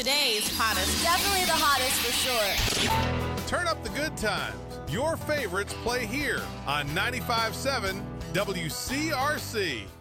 today's hottest. Definitely the hottest for sure. Turn up the good times. Your favorites play here on 95.7 WCRC.